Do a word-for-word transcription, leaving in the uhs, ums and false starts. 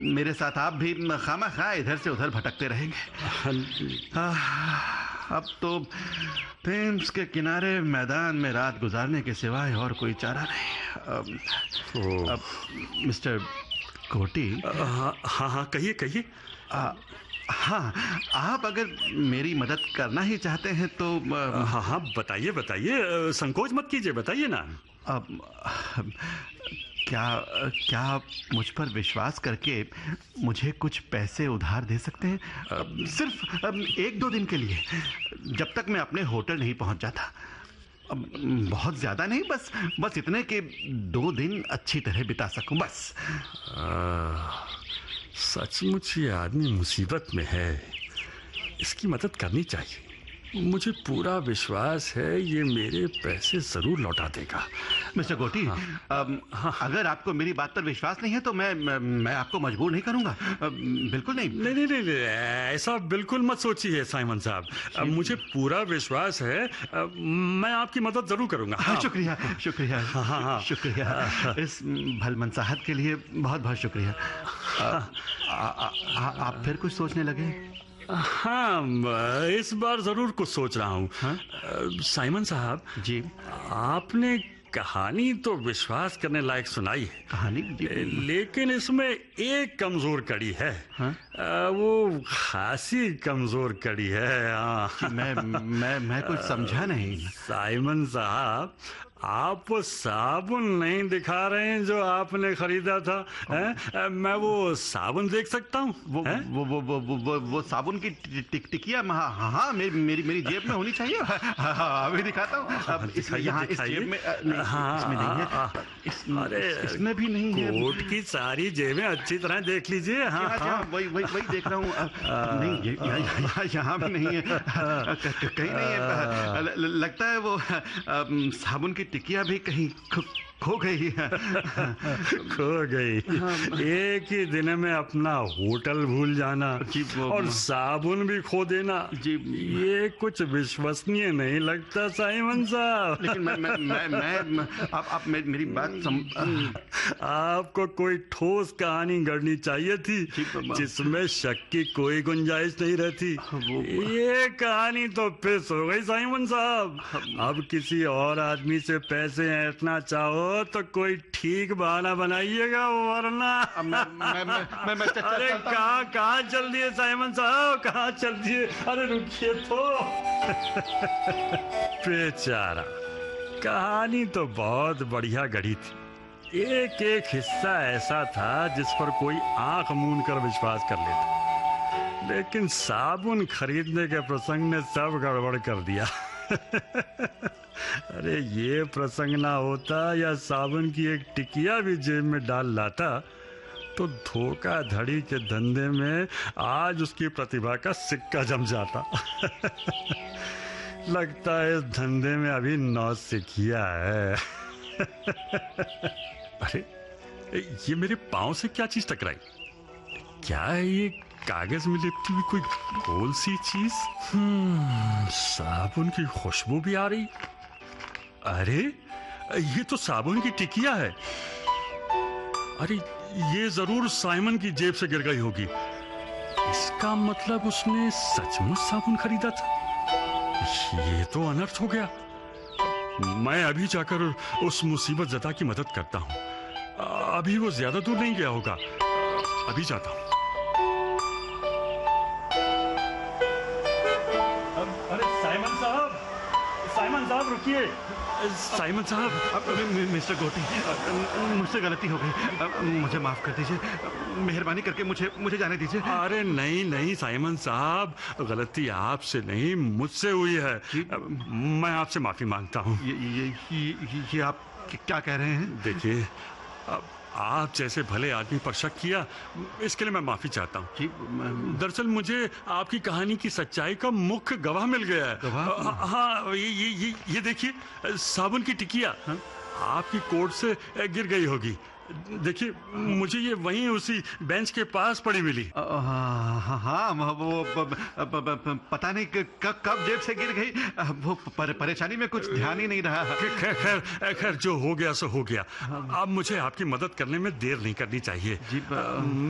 मेरे साथ आप भी खामा-खा इधर से उधर भटकते रहेंगे। आह, अब तो थेम्स के किनारे मैदान में रात गुजारने के सिवाय और कोई चारा नहीं। अब, अब मिस्टर कोटी। हाँ हाँ हाँ, कहिए कहिए। हाँ, आप अगर मेरी मदद करना ही चाहते हैं तो हाँ हाँ, बताइए बताइए, संकोच मत कीजिए, बताइए ना। अब क्या क्या आप मुझ पर विश्वास करके मुझे कुछ पैसे उधार दे सकते हैं? अब सिर्फ अब एक दो दिन के लिए, जब तक मैं अपने होटल नहीं पहुंच जाता। अब बहुत ज्यादा नहीं, बस बस इतने कि दो दिन अच्छी तरह बिता सकूं, बस। सचमुच ये आदमी मुसीबत में है, इसकी मदद करनी चाहिए। मुझे पूरा विश्वास है ये मेरे पैसे जरूर लौटा देगा। मिस्टर गोटी, हाँ, अब, हाँ, अगर आपको मेरी बात पर विश्वास नहीं है तो मैं मैं, मैं आपको मजबूर नहीं करूंगा, बिल्कुल नहीं। नहीं नहीं नहीं, ऐसा बिल्कुल मत सोचिए साइमन साहब, मुझे पूरा विश्वास है, मैं आपकी मदद जरूर करूंगा। हाँ, शुक्रिया शुक्रिया हाँ, हाँ, हाँ, शुक्रिया, इस भलमनसाहत के लिए बहुत बहुत शुक्रिया। आप फिर कुछ सोचने लगे? हाँ, इस बार जरूर कुछ सोच रहा हूँ। हाँ? साइमन साहब जी, आपने कहानी तो विश्वास करने लायक सुनाई है, कहानी जी, लेकिन इसमें एक कमजोर कड़ी है। हाँ? आ, वो खासी कमजोर कड़ी है। हाँ। मैं मैं मैं कुछ समझा नहीं। साइमन साहब, आप वो साबुन नहीं दिखा रहे हैं जो आपने खरीदा था, हैं? मैं वो साबुन देख सकता हूँ? वो, वो वो वो वो वो वो साबुन की टिक टिकिया हाँ हाँ मेरी मेरी मेरी जेब में होनी चाहिए। हाँ, अभी दिखाता हूँ। अब इस यहाँ इस जेब में नहीं, हाँ, इसमें नहीं है। इस, अरे इसमें भी नहीं है। कोट की सारी जेबें अच्छी तरह देख लीजिए। हाँ हाँ, वही वही वही देख रहा हूँ। नहीं, यहाँ भी नहीं है, कहीं नहीं है। लगता है वो साबुन की टिकिया भी कहीं खो गई है। खो गई। एक ही दिन में अपना होटल भूल जाना और साबुन भी खो देना, जी ये कुछ विश्वसनीय नहीं लगता साइमन साहब। लेकिन मैं मैं मैं, मैं आप आप मेरी बात सम... आपको कोई ठोस कहानी गढ़नी चाहिए थी जिसमें शक की कोई गुंजाइश नहीं रहती। ये कहानी तो फिस हो गई साइमन साहब। अब किसी और आदमी से पैसे ऐंठना चाहो तो कोई ठीक बहाना बनाइएगा, वरना मैं मैं मैं, मैं, मैं अरे कहाँ कहाँ चल दिए साइमन साहब, कहाँ चल दिए? अरे रुकिए तो। बेचारा, कहानी तो बहुत बढ़िया गढ़ी थी, एक एक हिस्सा ऐसा था जिस पर कोई आंख मूंद कर विश्वास कर लेता, लेकिन साबुन खरीदने के प्रसंग ने सब गड़बड़ कर दिया। अरे ये प्रसंग ना होता या साबुन की एक टिकिया भी जेब में डाल लाता तो धोखाधड़ी के धंधे में आज उसकी प्रतिभा का सिक्का जम जाता। लगता है इस धंधे में अभी नौ सिखिया है। अरे ये मेरे पांव से क्या चीज टकराई? क्या है ये कागज में लिपटी हुई कोई गोल सी चीज? हम्म, साबुन की खुशबू भी आ रही। अरे ये तो साबुन की टिकिया है। अरे ये जरूर साइमन की जेब से गिर गई होगी। इसका मतलब उसने सचमुच साबुन खरीदा था। ये तो अनर्थ हो गया। मैं अभी जाकर उस मुसीबत ज़दा की मदद करता हूँ। अभी वो ज्यादा दूर नहीं गया होगा, अभी जाता हूँ। अरे साइमन साहब, साइमन साहब रुकिए। साइमन साहब। मिस्टर गोटी, मुझसे गलती हो गई, मुझे माफ कर दीजिए, मेहरबानी करके मुझे मुझे जाने दीजिए। अरे नहीं नहीं साइमन साहब, गलती आपसे नहीं मुझसे हुई है, मैं आपसे माफी मांगता हूँ। ये, ये, ये, ये आप क्या कह रहे हैं? देखिए, आप जैसे भले आदमी पर शक किया, इसके लिए मैं माफी चाहता हूँ। दरअसल मुझे आपकी कहानी की सच्चाई का मुख्य गवाह मिल गया है। गवाह? हाँ, ये ये ये देखिए, साबुन की टिकिया हा? आपकी कोट से गिर गई होगी। देखिए, मुझे ये वहीं उसी बेंच के पास पड़ी मिली। हाँ हाँ, वो पता नहीं कब कब जेब से गिर गई, वो परेशानी में कुछ ध्यान ही नहीं रहा। खैर खैर खैर जो हो गया सो हो गया। अब मुझे आपकी मदद करने में देर नहीं करनी चाहिए।